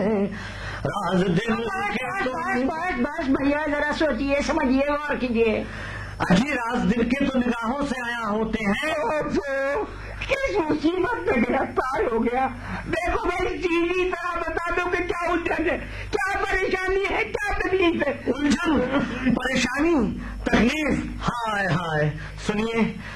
राज दिल के बस भैया जरा सोचिए समझिए और कीजिए। अजी राज दिल के तो निगाहों से आया होते हैं। तो किस मुसीबत में गिरफ्तार हो गया। देखो भाई सीधी तरह बता दो कि क्या उलझन है, क्या परेशानी है, क्या तकलीफ है। उलझन, परेशानी, तकलीफ, हाय हाय। सुनिए